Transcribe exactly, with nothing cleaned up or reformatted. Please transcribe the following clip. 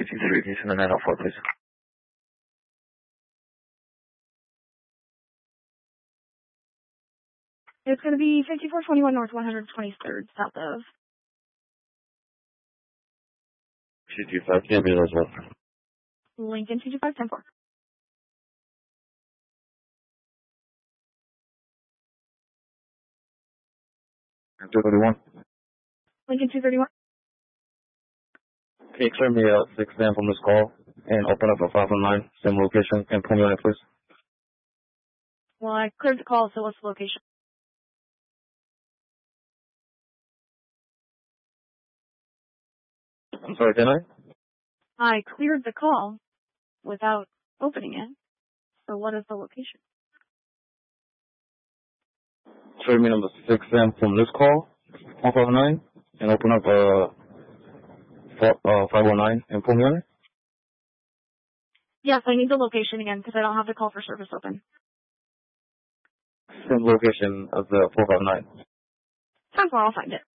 two two three, can you send a nine oh four, please? It's going to be fifty-four twenty-one North one hundred twenty-third, south of two two five, can you be those well? Lincoln two two five one four. two thirty-one. Lincoln two thirty-one. Can you clear me out six a m from this call and open up a five one nine, same location, and pull me on it, please? Well, I cleared the call, so what's the location? I'm sorry, can I? I cleared the call without opening it, so what is the location? Clear me number six a m from this call, one five nine, and open up a uh, five one nine, and pull me on it? Yes, I need the location again, because I don't have the call for service open. Same location as the four five nine. Sounds well, I'll find it.